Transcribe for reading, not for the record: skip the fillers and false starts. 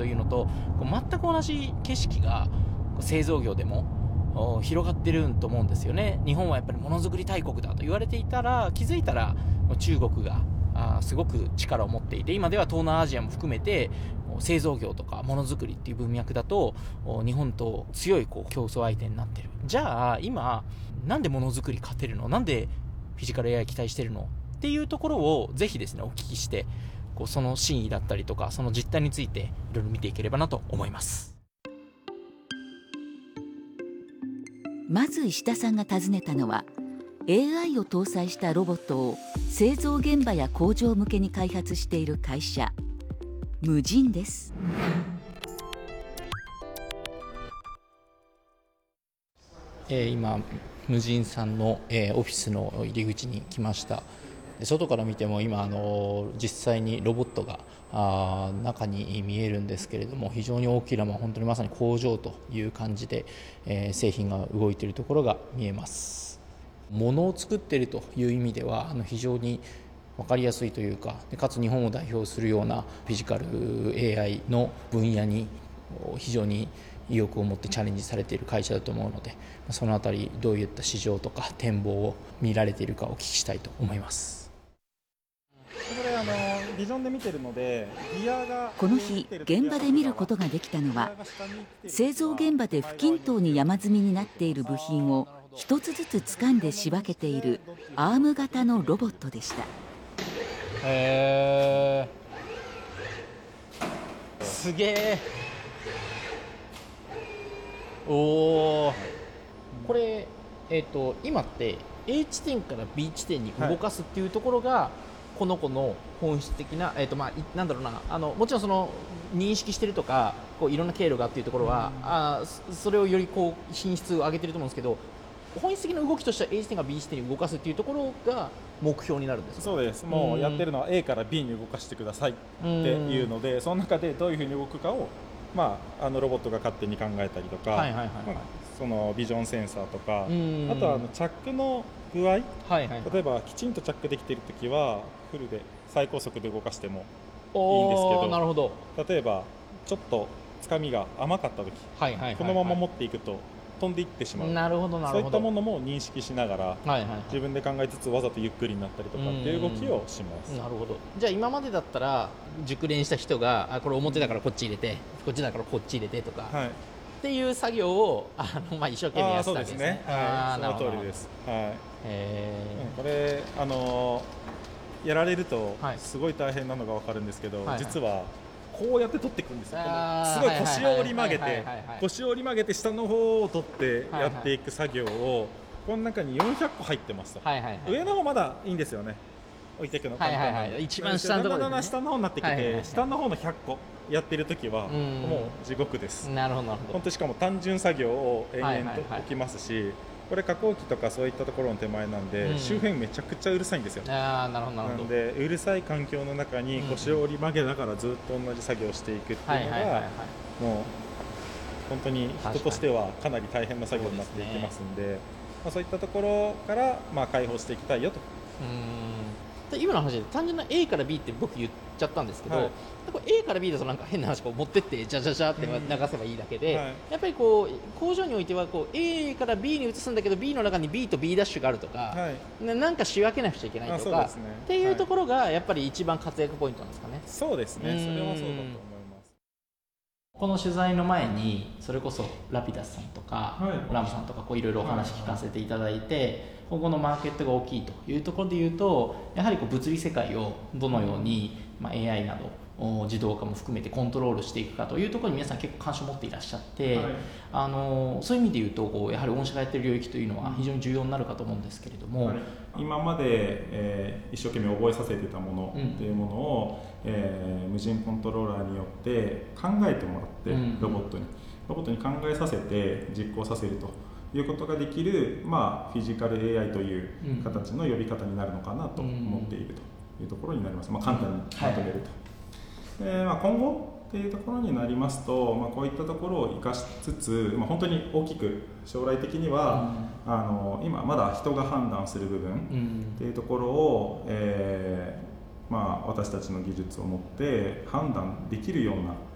というのと全く同じ景色が製造業でも広がってると思うんですよね。日本はやっぱりものづくり大国だと言われていたら、気づいたら中国がすごく力を持っていて、今では東南アジアも含めて製造業とかものづくりっていう文脈だと日本と強い競争相手になってる。じゃあ今なんでものづくり勝てるの、なんでフィジカル AI 期待してるのっていうところをぜひですねお聞きして、その真意だったりとかその実態についていろいろ見ていければなと思います。 まず石田さんが訪ねたのは AI を搭載したロボットを製造現場や工場向けに開発している会社無人です。 今無人さんの、オフィスの入り口に来ました。外から見ても今実際にロボットが中に見えるんですけれども、非常に大きな、本当にまさに工場という感じで、製品が動いているところが見えます。物を作っているという意味では非常に分かりやすいというか、かつ日本を代表するようなフィジカル AI の分野に非常に意欲を持ってチャレンジされている会社だと思うので、そのあたりどういった市場とか展望を見られているかお聞きしたいと思います。 これビジョンで見てるのでギアがこの日現場で見ることができたのは、製造現場で不均等に山積みになっている部品を一つずつ掴んで仕分けているアーム型のロボットでした。 すげえ。おー、これ、今って A 地点から B 地点に動かすっていうところが、この子の本質的な、なんだろうな、もちろんその認識してるとかいろんな経路がっていうところは、それをより品質を上げてると思うんですけど、本質的な動きとしては A 地点から B 地点に動かすっていうところが目標になるんですか？ そうです。もうやってるのは A から B に動かしてくださいっていうので、その中でどういうふうに動くかを、ロボットが勝手に考えたりとか、そのビジョンセンサーとか、あとはチャックの具合、例えばきちんとチャックできているときはフルで最高速で動かしてもいいんですけど、 なるほど。 例えばちょっとつかみが甘かったとき、このまま持っていくと飛んでいってしまう。 なるほどなるほど。 そういったものも認識しながら、自分で考えつつわざとゆっくりになったりとかっていう動きをします。 なるほど。じゃあ今までだったら熟練した人がこれ表だからこっち入れて、こっちだからこっち入れてとか、っていう作業を一生懸命やってたんですね。 そうですね。その通りです。これやられるとすごい大変なのが分かるんですけど、実はこうやって取っていくんですよ。すごい腰を折り曲げて下の方を取ってやっていく作業を、この中に400個入ってますと。上の方まだいいんですよね、置いていくの簡単なので。 一番下のところですね。 だんだん下の方になってきて、下の方の100個やってる時はもう地獄です。 なるほどなるほど。 本当しかも単純作業を延々と起きますし、これ加工機とかそういったところの手前なんで、周辺めちゃくちゃうるさいんですよ。なのでうるさい環境の中に腰を折り曲げながらずっと同じ作業をしていくっていうのが、もう本当に人としてはかなり大変な作業になっていきますんで、そういったところから解放していきたいよと。 今の話で単純な A から B って僕言っちゃったんですけど、A から B だとなんか変な話持ってってジャジャジャって流せばいいだけで、やっぱり工場においてはA から B に移すんだけど B の中に B と B ダッシュがあるとか、なんか仕分けなくちゃいけないとか、っていうところがやっぱり一番活躍ポイントなんですかね。 そうですね。それはそうだと思います。 この取材の前にそれこそラピダスさんとか、ラムさんとかいろいろお話聞かせていただいて、今後のマーケットが大きいというところでいうと、やはり物理世界をどのように、AI など自動化も含めてコントロールしていくかというところに皆さん結構関心を持っていらっしゃって、そういう意味でいうとやはり御社がやっている領域というのは非常に重要になるかと思うんですけれども、 今まで、一生懸命覚えさせていたものっていうものを、無人コントローラーによって考えてもらって、ロボットに考えさせて実行させるということができる、フィジカル AI という形の呼び方になるのかなと思っているというところになります。簡単にまとめると。今後っていうところになりますと、こういったところを生かしつつ、本当に大きく将来的には、今まだ人が判断する部分っていうところを、私たちの技術を持って判断できるような